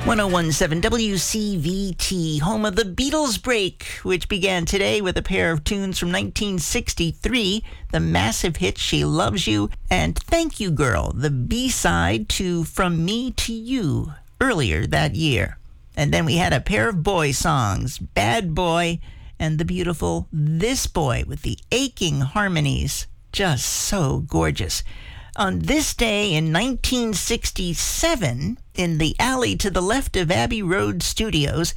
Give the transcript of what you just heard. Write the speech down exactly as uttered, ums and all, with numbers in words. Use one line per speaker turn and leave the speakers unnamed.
ten seventeen W C V T, home of the Beatles break, which began today with a pair of tunes from nineteen sixty-three, the massive hit She Loves You and Thank You Girl, the B-side to From Me to You, earlier that year. And then we had a pair of boy songs, Bad Boy and the beautiful This Boy with the aching harmonies. Just so gorgeous. On this day in nineteen sixty-seven, in the alley to the left of Abbey Road Studios,